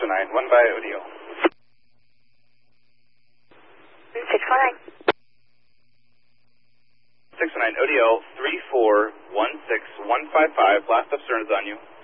609, 1 by ODO. 649. 609, ODL 3416155, last up, Stern is on you.